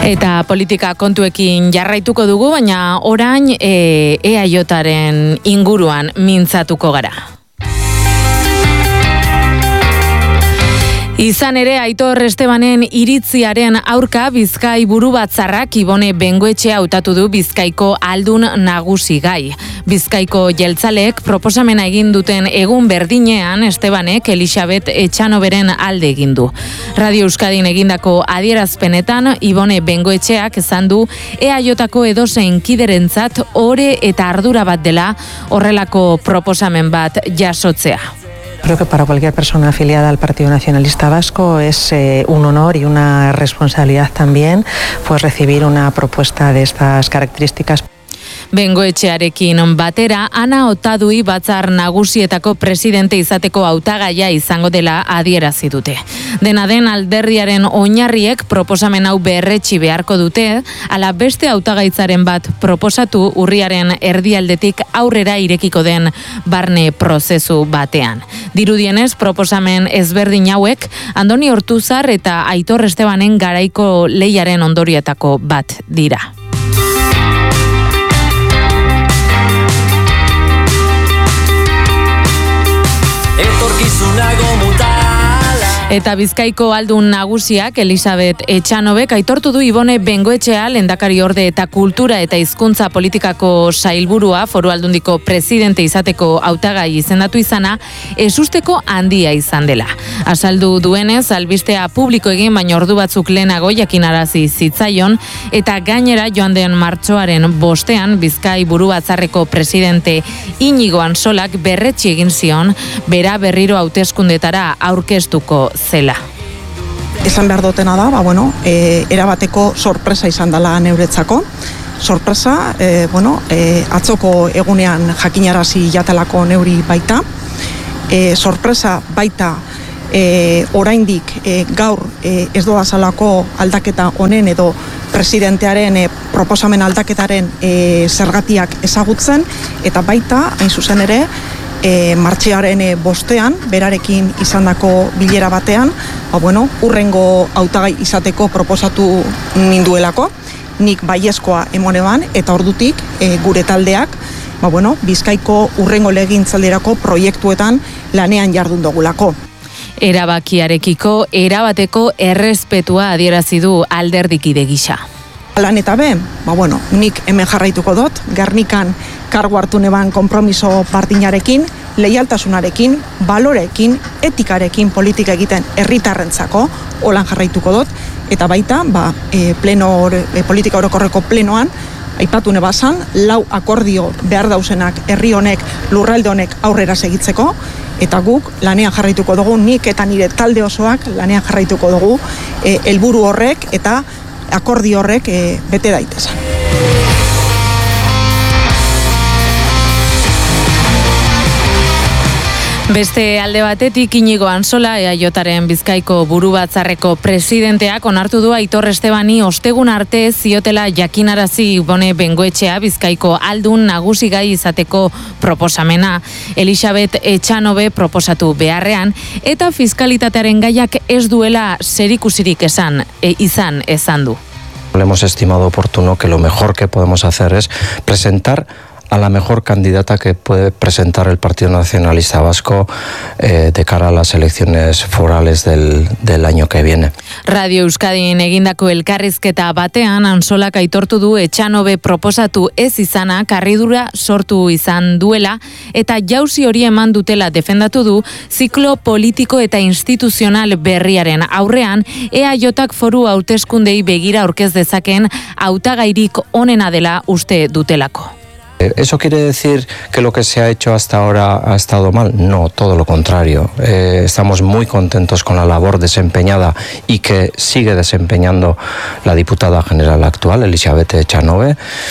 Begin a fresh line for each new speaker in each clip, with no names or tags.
Eta politika kontuekin jarraituko dugu, baina orain EAJaren inguruan mintzatuko gara. Izan ere, Aitor Estebanen iritziaren aurka Bizkai burubatzarrak Ibone Bengoetxea hautatu du Bizkaiko aldun nagusi gai. Bizkaiko jeltzaleek proposamena egin duten egun berdinean Estebanek Elisabet Etxanoberen alde egin du. Radio Euskadin egindako adierazpenetan Ibone Bengoetxeak esan du EAJko edozein kiderentzat ore eta ardura bat dela horrelako proposamen bat jasotzea.
Creo que para cualquier persona afiliada al Partido Nacionalista Vasco es un honor y una responsabilidad también pues recibir una propuesta de estas características.
Bengoetxearekin batera, Ana Otadui batzar nagusietako presidente izateko hautagaia izango dela adierazi dute. Dena den alderdiaren oinarriek proposamen hau berretsi beharko dute, ala beste hautagaitzaren bat proposatu urriaren erdialdetik aurrera irekiko den barne prozesu batean. Dirudienez, proposamen ezberdin hauek Andoni Ortuzar eta Aitor Estebanen garaiko lehiaren ondorioetako bat dira. Eta Bizkaiko aldun nagusiak Elisabet Etxanobek aitortu du Ibone Bengoetxea lehendakari orde eta kultura eta hizkuntza politikako sailburua Foru Aldundiko presidente izateko hautagai izendatu izana ezusteko handia izan dela. Azaldu duenez, albistea publiko egin baina ordu batzuk lehenago jakinarazi zitzaion eta gainera joan den martxoaren 5ean Bizkai burubatzarreko presidente Inigo Ansolak berretsi egin zion bera berriro hauteskundetara aurkeztuko zela.
Esan behar dutena da, erabateko sorpresa izan dela neuretzako. Sorpresa, atzoko egunean jakinarazi jatelako neuri baita. Sorpresa baita oraindik gaur ez doazalako aldaketa honen edo presidentearen proposamen aldaketaren zergatiak ezagutzen, eta baita, hain zuzen ere, martxoaren 5ean, berarekin izandako bilera batean, urrengo hautagai izateko proposatu ninduelako, nik baiezkoa emoneban, eta ordutik gure taldeak, Bizkaiko urrengo legegintzaldirako proiektuetan lanean jardun dugulako.
Erabakiarekiko erabateko errespetua adierazi du alderdikide gisa.
Lan eta be, nik hemen jarraituko dut, Gernikan kargu hartu neban konpromiso partinarekin, leialtasunarekin, balorekin, etikarekin politika egiten herritarrentzako, holan jarraituko dut, eta baita, politika orokorreko plenoan, aipatu nebazan, 4 akordio behar dauzenak herri honek, lurralde honek aurrera segitzeko, eta guk lanean jarraituko dugu, nik eta nire talde osoak lanean jarraituko dugu, helburu horrek eta akordio horrek bete daitezen.
Beste alde batetik Inigo Ansola EAJaren Bizkaiko burubatzarreko presidenteak onartu du Aitor Estebani ostegun arte ziotela jakinarazi Ibone Bengoetxea Bizkaiko aldun nagusi gai izateko proposamena. Elisabet Etxanobe proposatu beharrean eta fiskalitatearen gaiak ez duela zerikusirik izan du.
Hemos estimado oportuno que lo mejor que podemos hacer es presentar a la mejor candidata que puede presentar el Partido Nacionalista Vasco de cara a las elecciones forales del año que viene.
Radio Euskadin egindako elkarrizketa batean Ansolak aitortu du Etxanobe proposatu ez izana karridura sortu izan duela eta jauzi hori eman dutela defendatu du ziklo politiko eta instituzional berriaren aurrean EAJak foru hauteskundei begira aurkez dezaken hautagairik onena dela uste dutelako.
¿Eso quiere decir que lo que se ha hecho hasta ahora ha estado mal? No, todo lo contrario. Estamos muy contentos con la labor desempeñada y que sigue desempeñando la diputada general actual, Elisabet Etxanobe.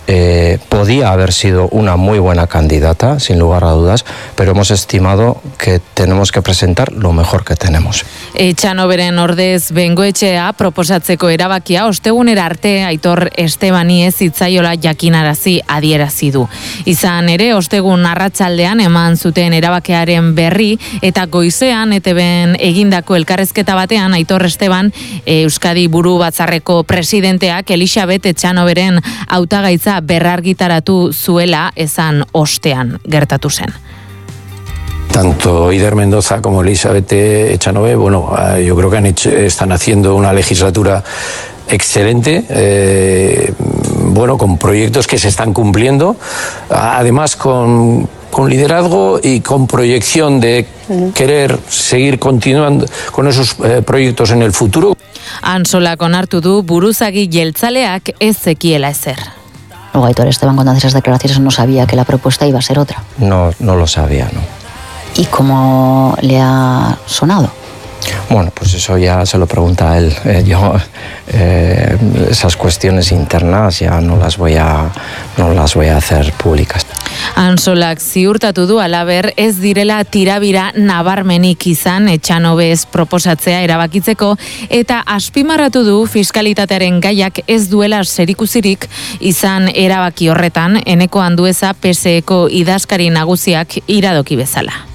podía haber sido una muy buena candidata, sin lugar a dudas, pero hemos estimado que tenemos que presentar lo mejor que tenemos.
Etxanoberen ordez Bengoetxea proposatzeko erabakia ostegunera arte Aitor Estebani ez zitzaiola jakinarazi adierazi du. Izan ere, ostegun arratsaldean eman zuten erabakiaren berri eta goizean ETBen egindako elkarrezketa batean Aitor Esteban Euskadi Buru Batzarreko presidenteak Elisabet Etxanoberen hautagaitza berrargitaratu zuela esan ostean gertatu zen.
Tanto Eider Mendoza como Elisabet Echanove, bueno, yo creo que están haciendo una legislatura excelente, bueno, con proyectos que se están cumpliendo, además con liderazgo y con proyección de querer seguir continuando con esos proyectos en el futuro.
Ansolak onartu du buruzagi jeltzaleak ez zekiela ezer.
Luego Aitor Esteban, cuando hace esas declaraciones, no sabía que la propuesta iba a ser otra.
No lo sabía, ¿no?
¿Y cómo le ha sonado?
Bueno, pues eso ya se lo pregunta a él. Yo esas cuestiones internas ya no las voy a hacer públicas.
Ansolak ziurtatu du halaber ez direla tirabira nabarmenik izan Etxanobez proposatzea erabakitzeko eta azpimarratu du fiskalitatearen gaiak ez duela zerikusirik izan erabaki horretan Eneko Andueza PSeko idazkari nagusiak iradoki bezala.